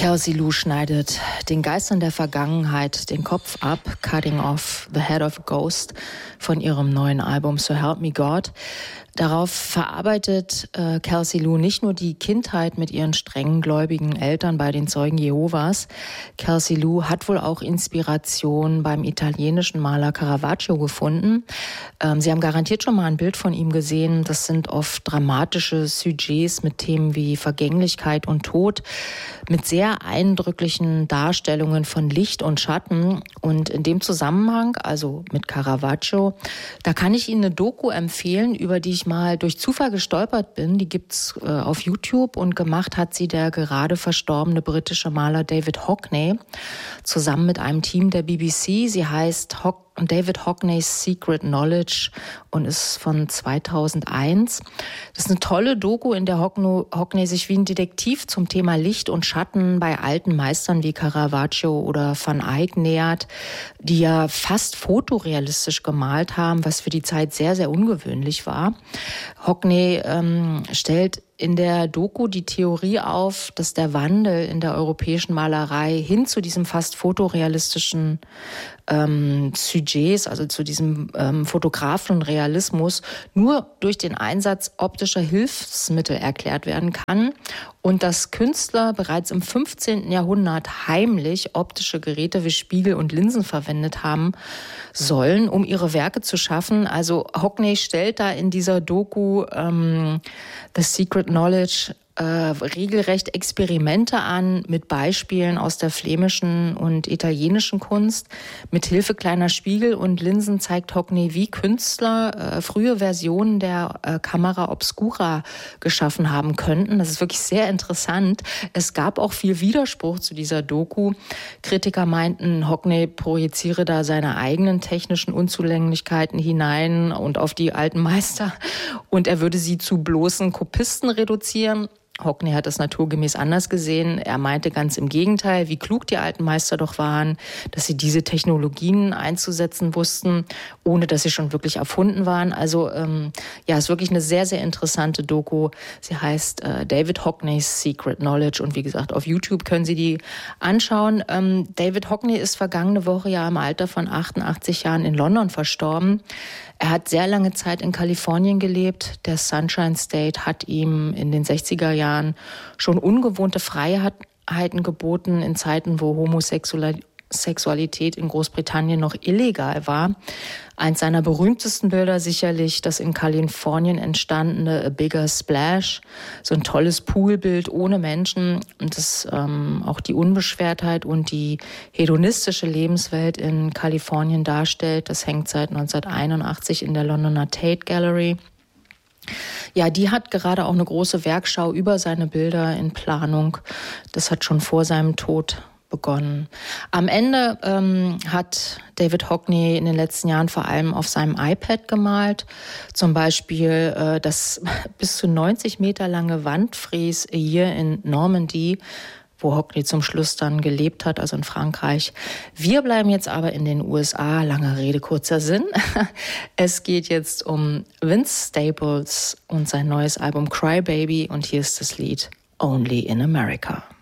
Kelsey Lu schneidet den Geistern der Vergangenheit den Kopf ab, Cutting Off the Head of a Ghost von ihrem neuen Album So Help Me God. Darauf verarbeitet Kelsey Lu nicht nur die Kindheit mit ihren strengen gläubigen Eltern bei den Zeugen Jehovas. Kelsey Lu hat wohl auch Inspiration beim italienischen Maler Caravaggio gefunden. Sie haben garantiert schon mal ein Bild von ihm gesehen. Das sind oft dramatische Sujets mit Themen wie Vergänglichkeit und Tod, mit sehr eindrücklichen Darstellungen von Licht und Schatten. Und in dem Zusammenhang, also mit Caravaggio, da kann ich Ihnen eine Doku empfehlen, über die ich mal durch Zufall gestolpert bin. Die gibt's auf YouTube und gemacht hat sie der gerade verstorbene britische Maler David Hockney zusammen mit einem Team der BBC. Sie heißt David Hockneys Secret Knowledge und ist von 2001. Das ist eine tolle Doku, in der Hockney sich wie ein Detektiv zum Thema Licht und Schatten bei alten Meistern wie Caravaggio oder Van Eyck nähert, die ja fast fotorealistisch gemalt haben, was für die Zeit sehr, sehr ungewöhnlich war. Hockney stellt in der Doku die Theorie auf, dass der Wandel in der europäischen Malerei hin zu diesem fast fotorealistischen Sujets, also zu diesem fotografischen Realismus, nur durch den Einsatz optischer Hilfsmittel erklärt werden kann und dass Künstler bereits im 15. Jahrhundert heimlich optische Geräte wie Spiegel und Linsen verwendet haben sollen, um ihre Werke zu schaffen. Also Hockney stellt da in dieser Doku The Secret Knowledge regelrecht Experimente an mit Beispielen aus der flämischen und italienischen Kunst. Mit Hilfe kleiner Spiegel und Linsen zeigt Hockney, wie Künstler frühe Versionen der Camera Obscura geschaffen haben könnten. Das ist wirklich sehr interessant. Es gab auch viel Widerspruch zu dieser Doku. Kritiker meinten, Hockney projiziere da seine eigenen technischen Unzulänglichkeiten hinein und auf die alten Meister und er würde sie zu bloßen Kopisten reduzieren. Hockney hat das naturgemäß anders gesehen. Er meinte ganz im Gegenteil, wie klug die alten Meister doch waren, dass sie diese Technologien einzusetzen wussten, ohne dass sie schon wirklich erfunden waren. Also ist wirklich eine sehr, sehr interessante Doku. Sie heißt David Hockneys Secret Knowledge und wie gesagt, auf YouTube können Sie die anschauen. David Hockney ist vergangene Woche ja im Alter von 88 Jahren in London verstorben. Er hat sehr lange Zeit in Kalifornien gelebt. Der Sunshine State hat ihm in den 60er Jahren schon ungewohnte Freiheiten geboten in Zeiten, wo Homosexualität in Großbritannien noch illegal war. Eins seiner berühmtesten Bilder sicherlich das in Kalifornien entstandene A Bigger Splash, so ein tolles Poolbild ohne Menschen und das auch die Unbeschwertheit und die hedonistische Lebenswelt in Kalifornien darstellt. Das hängt seit 1981 in der Londoner Tate Gallery. Ja, die hat gerade auch eine große Werkschau über seine Bilder in Planung. Das hat schon vor seinem Tod begonnen. Am Ende hat David Hockney in den letzten Jahren vor allem auf seinem iPad gemalt. Zum Beispiel das bis zu 90 Meter lange Wandfries hier in Normandy, wo Hockney zum Schluss dann gelebt hat, also in Frankreich. Wir bleiben jetzt aber in den USA. Lange Rede, kurzer Sinn. Es geht jetzt um Vince Staples und sein neues Album Cry Baby und hier ist das Lied Only in America.